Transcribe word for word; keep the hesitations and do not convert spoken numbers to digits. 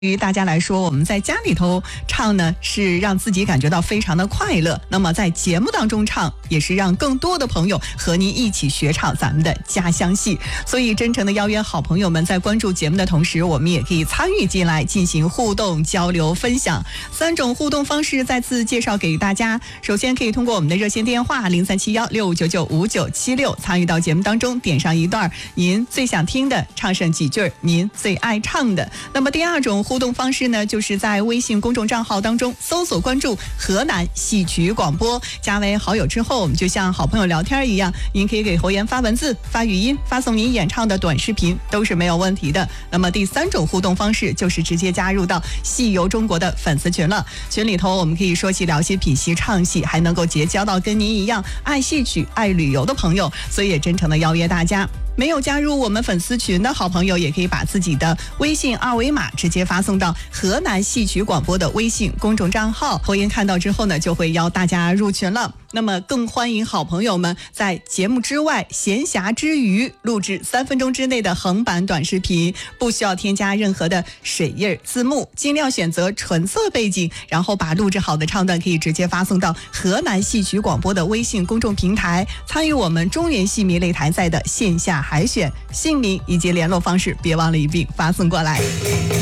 于大家来说，我们在家里头唱呢，是让自己感觉到非常的快乐。那么在节目当中唱，也是让更多的朋友和您一起学唱咱们的家乡戏。所以真诚的邀约好朋友们，在关注节目的同时，我们也可以参与进来进行互动、交流、分享。三种互动方式再次介绍给大家。首先可以通过我们的热线电话零三七幺六五九九五九七六参与到节目当中，点上一段您最想听的，唱上几句您最爱唱的。那么第二种互动方式呢，就是在微信公众账号当中搜索关注河南戏曲广播，加为好友之后，我们就像好朋友聊天一样，您可以给侯岩发文字、发语音、发送您演唱的短视频，都是没有问题的。那么第三种互动方式就是直接加入到戏游中国的粉丝群了，群里头我们可以说戏、聊戏、品戏、唱戏，还能够结交到跟您一样爱戏曲、爱旅游的朋友，所以也真诚的邀约大家。没有加入我们粉丝群的好朋友，也可以把自己的微信二维码直接发送到河南戏曲广播的微信公众账号，侯岩看到之后呢，就会邀大家入群了。那么更欢迎好朋友们在节目之外闲暇之余录制三分钟之内的横版短视频，不需要添加任何的水印字幕，尽量选择纯色背景，然后把录制好的唱段可以直接发送到河南戏曲广播的微信公众平台，参与我们中原戏迷擂台赛的线下海选，姓名以及联络方式别忘了一并发送过来。